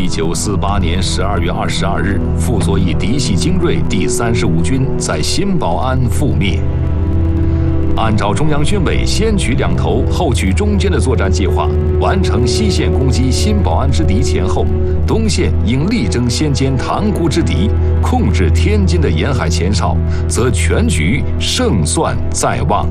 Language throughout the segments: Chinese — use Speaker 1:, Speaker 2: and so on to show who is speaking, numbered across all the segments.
Speaker 1: 1948年12月22日，傅作义嫡系精锐第35军在新保安覆灭。按照中央军委先取两头后取中间的作战计划，完成西线攻击新保安之敌前后，东线应力争先歼塘沽之敌，控制天津的沿海前哨，则全局胜算在望。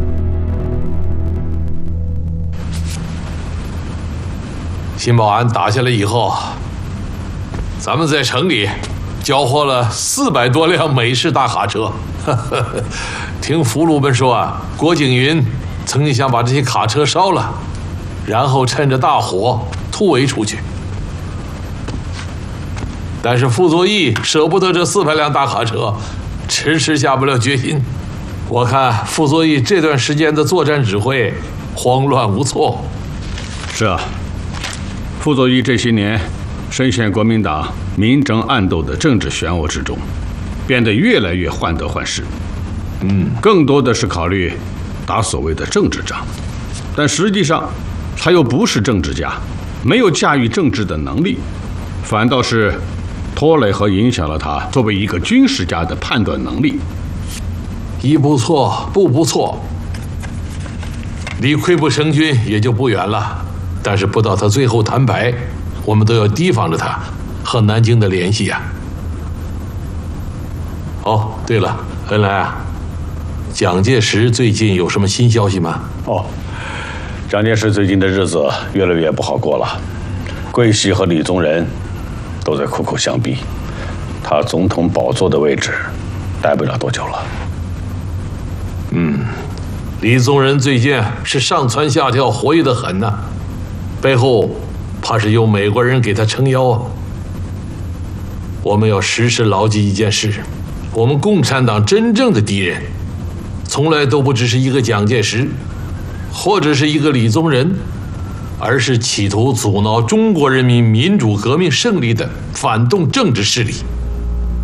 Speaker 2: 新保安打下来以后，咱们在城里缴获了400多辆美式大卡车。听俘虏们说啊，郭景云曾经想把这些卡车烧了，然后趁着大火突围出去。但是傅作义舍不得这400辆大卡车，迟迟下不了决心。我看傅作义这段时间的作战指挥慌乱无措。
Speaker 3: 是啊，傅作义这些年深陷国民党明争暗斗的政治漩涡之中，变得越来越患得患失。更多的是考虑打所谓的政治仗，但实际上他又不是政治家，没有驾驭政治的能力，反倒是拖累和影响了他作为一个军事家的判断能力。
Speaker 2: 一不错，步不错，离溃不成军也就不远了。但是不到他最后摊牌，我们都要提防着他和南京的联系呀。哦，对了，恩来啊，蒋介石最近有什么新消息吗？
Speaker 3: 蒋介石最近的日子越来越不好过了，桂系和李宗仁都在苦苦相逼，他总统宝座的位置待不了多久了。
Speaker 2: 李宗仁最近是上蹿下跳，活跃得很呐，背后怕是有美国人给他撑腰啊。我们要时时牢记一件事，我们共产党真正的敌人从来都不只是一个蒋介石或者是一个李宗仁，而是企图阻挠中国人民民主革命胜利的反动政治势力。